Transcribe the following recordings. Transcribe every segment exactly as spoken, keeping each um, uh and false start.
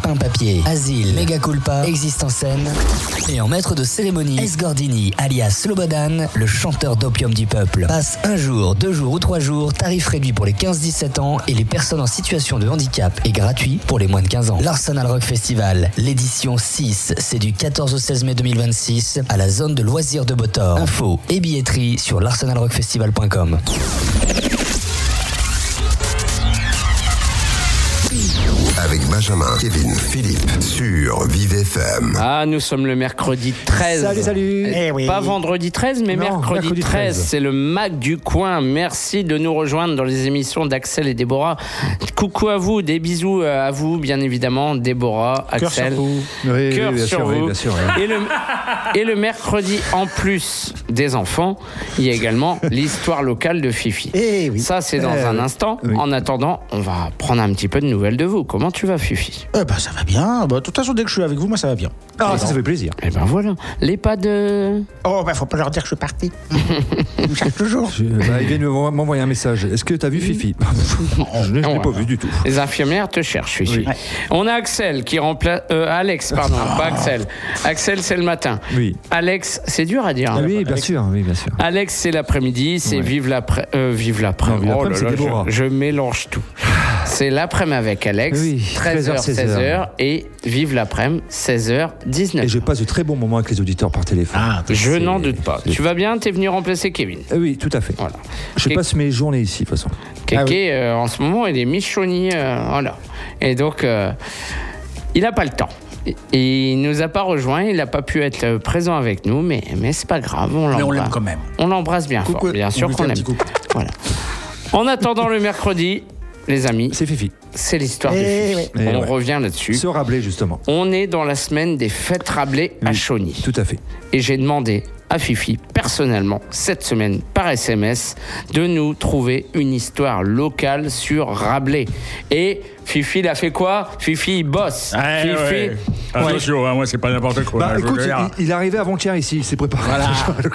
un papier. Asile, Mega Culpa, Existence N. Et en maître de cérémonie, S. Gordini, alias Slobodan, le chanteur d'opium du peuple. Passe un jour, deux jours ou trois jours, tarif réduit pour les quinze dix-sept ans et les personnes en situation de handicap et gratuit pour les moins de quinze ans. L'Arsenal Rock Festival, l'édition six, c'est du quatorze au seize mai deux mille vingt-six à la zone de loisirs de Botor. Info et billetterie sur l'arsenal rock festival point com. Avec Benjamin, Kevin, Philippe sur Vive F M. Ah, nous sommes le mercredi treize. Salut, salut. Eh oui. Pas vendredi treize, mais non, mercredi, mercredi treize. treize. C'est le Mac du coin. Merci de nous rejoindre dans les émissions d'Axel et Déborah. Coucou à vous, des bisous à vous, bien évidemment, Déborah, Axel. Cœur sur vous. Oui, Cœur oui, bien sur sûr, vous. oui, bien sûr, oui. Et, le, et le mercredi, en plus des enfants, il y a également l'histoire locale de Fifi. Eh oui. Ça, c'est dans Eh un oui. instant. Oui. En attendant, on va prendre un petit peu de nouvelles de vous. Comment tu vas, Fifi ? Eh ben, ça va bien. Bah, de toute façon, dès que je suis avec vous, moi, ça va bien. Ah, ça, ça fait plaisir. Eh ben voilà, les pas de... Oh, bah, faut pas leur dire que je suis parti. Ils me cherchent toujours. Je- bah, ils viennent me- m'envoyer un message. Est-ce que tu as vu Fifi? Je ne l'ai Ouais. pas vu du tout. Les infirmières te cherchent, Fifi. Oui. Ouais. On a Axel qui remplace... Euh, Alex, pardon, pas Axel. Axel, c'est le matin. Oui. Alex, c'est dur à dire. hein. Oui, bien sûr, oui, bien sûr. Alex, c'est l'après-midi, c'est Ouais. vive l'après... Euh, vive l'après... Non, vive l'après-midi, c'est Déborah. je, je mélange tout. C'est l'après-midi avec Alex, Oui, treize heures, seize heures, et vive l'après-midi, seize heures, dix-neuf heures. Et je passe de très bons moments avec les auditeurs par téléphone. Ah, Je C'est- n'en doute pas. c'est- Tu vas bien? T'es venu remplacer Kevin. Euh, Oui, tout à fait. Voilà. Je Ké- passe mes journées ici, de toute façon. Kéké, Ah oui. euh, en ce moment, il est michonnier. euh, voilà. Et donc, euh, il n'a pas le temps. Et- Et il nous a pas rejoint, il n'a pas pu être euh, présent avec nous, mais, mais c'est pas grave, on Mais on l'embrasse. l'aime quand même. On l'embrasse bien Coucou. fort, bien On sûr lui fait qu'on un l'aime. petit coucou. Voilà. En attendant le mercredi, les amis, C'est Fifi. c'est l'histoire de Eh Fifi. oui. On Eh ouais. revient là-dessus. Ce Rabelais, justement. On est dans la semaine des fêtes Rabelais à Oui, Chauny. Tout à fait. Et j'ai demandé à Fifi, personnellement, cette semaine, par S M S, de nous trouver une histoire locale sur Rabelais. Et Fifi, il a fait quoi? Fifi, il bosse. Ouais, Fifi, ouais. Attention, hein, moi c'est pas n'importe quoi. Bah hein, je écoute, veux dire. il, il est arrivé avant-hier ici, il s'est préparé. Voilà.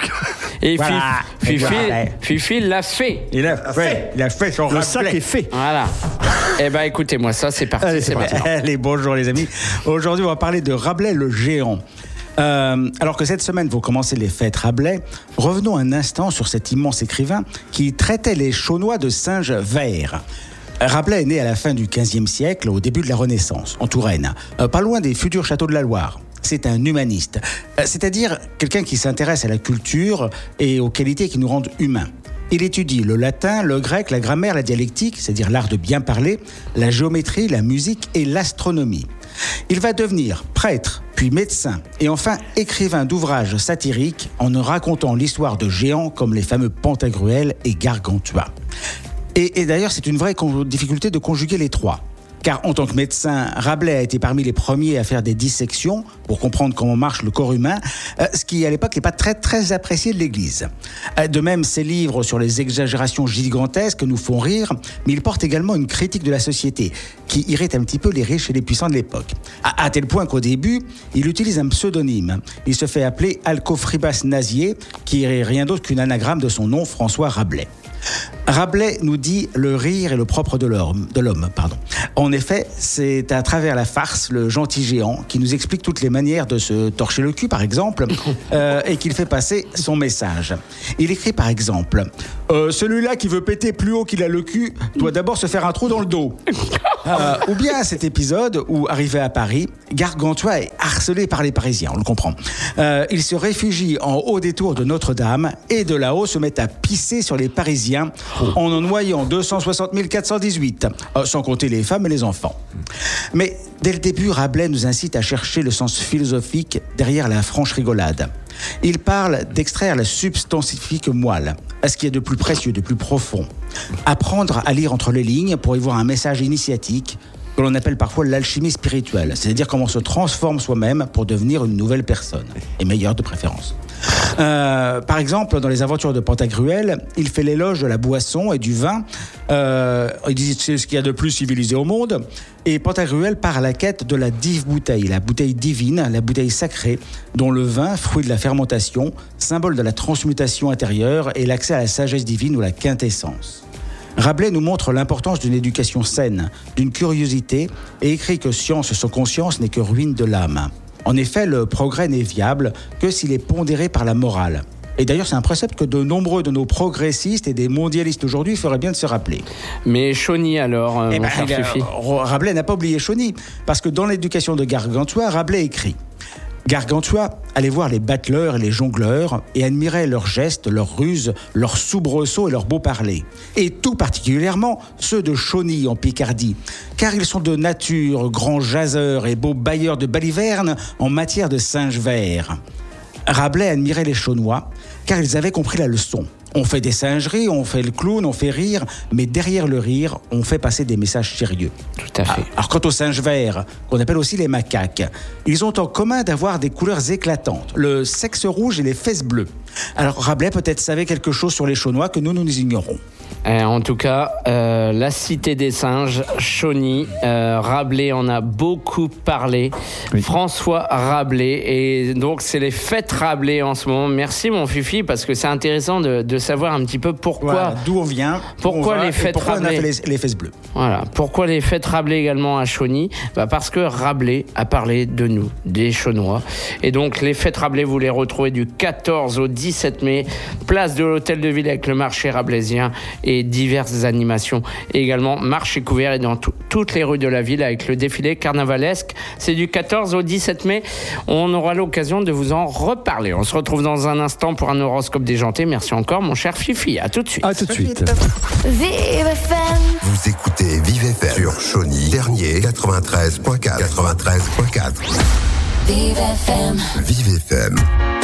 et Voilà. Fifi, Fifi, Voilà. Fifi l'a fait. Il a fait, il a fait son Le sac Rabelais. est fait. Voilà. Eh ben, écoutez-moi, ça, c'est parti. Allez, c'est c'est maintenant. Allez, bonjour les amis. Aujourd'hui, on va parler de Rabelais le géant. Euh, alors que cette semaine vont commencer les fêtes Rabelais, revenons un instant sur cet immense écrivain qui traitait les Chaunois de singes verts. Rabelais est né à la fin du quinzième siècle, au début de la Renaissance, en Touraine, euh, pas loin des futurs châteaux de la Loire. C'est un humaniste, euh, c'est-à-dire quelqu'un qui s'intéresse à la culture et aux qualités qui nous rendent humains. Il étudie le latin, le grec, la grammaire, la dialectique, c'est-à-dire l'art de bien parler, la géométrie, la musique et l'astronomie. Il va devenir prêtre, puis médecin, et enfin écrivain d'ouvrages satiriques en nous racontant l'histoire de géants comme les fameux Pantagruel et Gargantua. Et, et d'ailleurs, c'est une vraie con- difficulté de conjuguer les trois. Car en tant que médecin, Rabelais a été parmi les premiers à faire des dissections pour comprendre comment marche le corps humain, euh, ce qui à l'époque n'est pas très très apprécié de l'Église. Euh, de même, ses livres sur les exagérations gigantesques nous font rire, mais ils portent également une critique de la société qui irrite un petit peu les riches et les puissants de l'époque. À, à tel point qu'au début, il utilise un pseudonyme. Il se fait appeler Alcofribas Nazier, qui est rien d'autre qu'une anagramme de son nom, François Rabelais. Rabelais nous dit le rire est le propre de l'homme. De l'homme pardon. En effet, c'est à travers la farce, le gentil géant, qui nous explique toutes les manières de se torcher le cul, par exemple, euh, et qu'il fait passer son message. Il écrit par exemple euh, celui-là qui veut péter plus haut qu'il a le cul doit d'abord se faire un trou dans le dos. Euh, ou bien cet épisode où, arrivé à Paris, Gargantua est harcelé par les Parisiens, on le comprend. Euh, il se réfugie en haut des tours de Notre-Dame et de là-haut se met à pisser sur les Parisiens en en noyant deux cent soixante mille quatre cent dix-huit, euh, sans compter les femmes et les enfants. Mais dès le début, Rabelais nous incite à chercher le sens philosophique derrière la franche rigolade. Il parle d'extraire la substantifique moelle, à ce qui est de plus précieux, de plus profond. Apprendre à lire entre les lignes pour y voir un message initiatique que l'on appelle parfois l'alchimie spirituelle, c'est-à-dire comment on se transforme soi-même pour devenir une nouvelle personne, et meilleure de préférence. Euh, par exemple, dans les aventures de Pantagruel, il fait l'éloge de la boisson et du vin. Euh, il dit c'est ce qu'il y a de plus civilisé au monde. Et Pantagruel part à la quête de la dive bouteille, la bouteille divine, la bouteille sacrée, dont le vin, fruit de la fermentation, symbole de la transmutation intérieure et l'accès à la sagesse divine ou la quintessence. Rabelais nous montre l'importance d'une éducation saine, d'une curiosité, et écrit que science sans conscience n'est que ruine de l'âme. En effet, le progrès n'est viable que s'il est pondéré par la morale. Et d'ailleurs, c'est un précepte que de nombreux de nos progressistes et des mondialistes aujourd'hui feraient bien de se rappeler. Mais Chauny alors, euh, eh mon ben, cher Fifi. Rabelais n'a pas oublié Chauny, parce que dans l'éducation de Gargantua, Rabelais écrit « Gargantua allait voir les battleurs et les jongleurs et admirait leurs gestes, leurs ruses, leurs soubresauts et leurs beaux parler. Et tout particulièrement ceux de Chauny en Picardie, car ils sont de nature grands jaseurs et beaux bailleurs de balivernes en matière de singes verts. » Rabelais admirait les Chaunois, car ils avaient compris la leçon. On fait des singeries, on fait le clown, on fait rire, mais derrière le rire, on fait passer des messages sérieux. Tout à fait. Alors quant aux singes verts, qu'on appelle aussi les macaques, ils ont en commun d'avoir des couleurs éclatantes, le sexe rouge et les fesses bleues. Alors Rabelais peut-être savait quelque chose sur les Chaunois que nous, nous ignorons. Euh, en tout cas, euh, la cité des singes, Chauny, euh, Rabelais en a beaucoup parlé. Oui. François Rabelais, et donc c'est les fêtes Rabelais en ce moment. Merci mon Fifi, parce que c'est intéressant de, de savoir un petit peu pourquoi. Voilà, d'où on vient. Pourquoi on va, les fêtes pourquoi Rabelais. On a fait les, les fesses bleues. Voilà. Pourquoi les fêtes Rabelais également à Chauny ? Bah parce que Rabelais a parlé de nous, des Chaunois. Et donc les fêtes Rabelais, vous les retrouvez du quatorze au dix-sept mai, place de l'Hôtel de Ville avec le marché rabelaisien et diverses animations. Et également marché couvert et dans t- toutes les rues de la ville avec le défilé carnavalesque. C'est du quatorze au dix-sept mai. On aura l'occasion de vous en reparler. On se retrouve dans un instant pour un horoscope déjanté. Merci encore mon cher Fifi. À tout de suite. À tout de suite. Vive F M. Vous écoutez Vive F M sur Chauny, Dernier, quatre-vingt-treize point quatre. quatre-vingt-treize point quatre. Vive F M. Vive F M.